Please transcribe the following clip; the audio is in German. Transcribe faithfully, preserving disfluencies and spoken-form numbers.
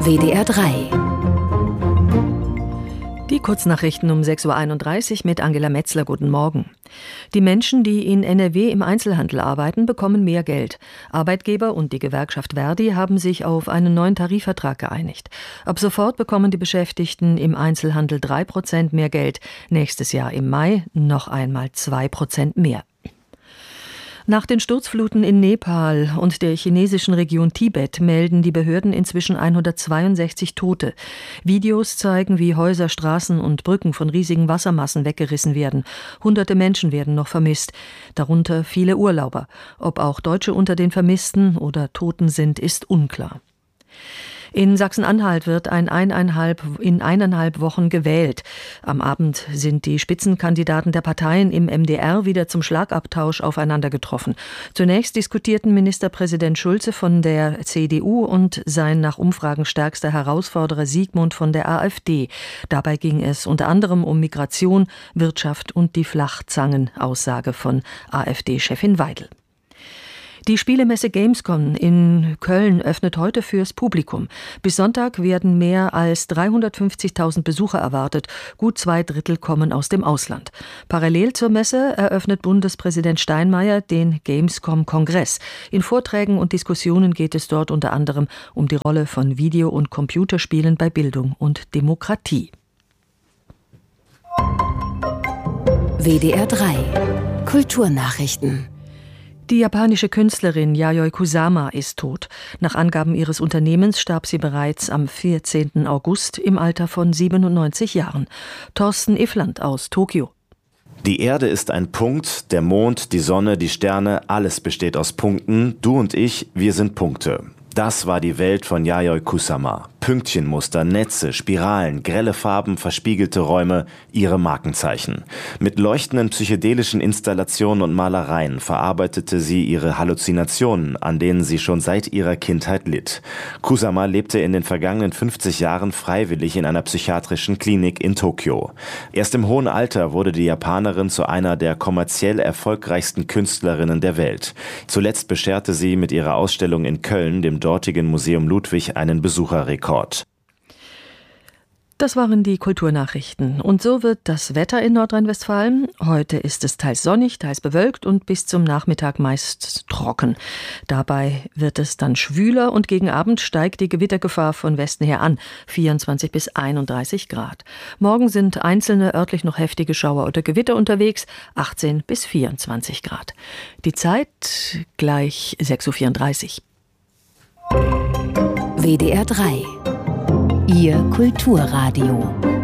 W D R drei. Die Kurznachrichten um sechs Uhr einunddreißig mit Angela Metzler. Guten Morgen. Die Menschen, die in N R W im Einzelhandel arbeiten, bekommen mehr Geld. Arbeitgeber und die Gewerkschaft Verdi haben sich auf einen neuen Tarifvertrag geeinigt. Ab sofort bekommen die Beschäftigten im Einzelhandel drei Prozent mehr Geld. Nächstes Jahr im Mai noch einmal zwei Prozent mehr. Nach den Sturzfluten in Nepal und der chinesischen Region Tibet melden die Behörden inzwischen hundertzweiundsechzig Tote. Videos zeigen, wie Häuser, Straßen und Brücken von riesigen Wassermassen weggerissen werden. Hunderte Menschen werden noch vermisst, darunter viele Urlauber. Ob auch Deutsche unter den Vermissten oder Toten sind, ist unklar. In Sachsen-Anhalt wird ein eineinhalb, in eineinhalb Wochen gewählt. Am Abend sind die Spitzenkandidaten der Parteien im M D R wieder zum Schlagabtausch aufeinander getroffen. Zunächst diskutierten Ministerpräsident Schulze von der C D U und sein nach Umfragen stärkster Herausforderer Sigmund von der AfD. Dabei ging es unter anderem um Migration, Wirtschaft und die Flachzangen-Aussage von AfD-Chefin Weidel. Die Spielemesse Gamescom in Köln öffnet heute fürs Publikum. Bis Sonntag werden mehr als dreihundertfünfzigtausend Besucher erwartet. Gut zwei Drittel kommen aus dem Ausland. Parallel zur Messe eröffnet Bundespräsident Steinmeier den Gamescom-Kongress. In Vorträgen und Diskussionen geht es dort unter anderem um die Rolle von Video- und Computerspielen bei Bildung und Demokratie. W D R drei. Kulturnachrichten. Die japanische Künstlerin Yayoi Kusama ist tot. Nach Angaben ihres Unternehmens starb sie bereits am vierzehnten August im Alter von siebenundneunzig Jahren. Thorsten Iffland aus Tokio. Die Erde ist ein Punkt, der Mond, die Sonne, die Sterne, alles besteht aus Punkten. Du und ich, wir sind Punkte. Das war die Welt von Yayoi Kusama. Pünktchenmuster, Netze, Spiralen, grelle Farben, verspiegelte Räume, ihre Markenzeichen. Mit leuchtenden psychedelischen Installationen und Malereien verarbeitete sie ihre Halluzinationen, an denen sie schon seit ihrer Kindheit litt. Kusama lebte in den vergangenen fünfzig Jahren freiwillig in einer psychiatrischen Klinik in Tokio. Erst im hohen Alter wurde die Japanerin zu einer der kommerziell erfolgreichsten Künstlerinnen der Welt. Zuletzt bescherte sie mit ihrer Ausstellung in Köln dem dortigen Museum Ludwig einen Besucherrekord. Das waren die Kulturnachrichten. Und so wird das Wetter in Nordrhein-Westfalen. Heute ist es teils sonnig, teils bewölkt und bis zum Nachmittag meist trocken. Dabei wird es dann schwüler und gegen Abend steigt die Gewittergefahr von Westen her an. vierundzwanzig bis einunddreißig Grad. Morgen sind einzelne örtlich noch heftige Schauer oder Gewitter unterwegs. achtzehn bis vierundzwanzig Grad. Die Zeit gleich sechs Uhr vierunddreißig. W D R drei. Ihr Kulturradio.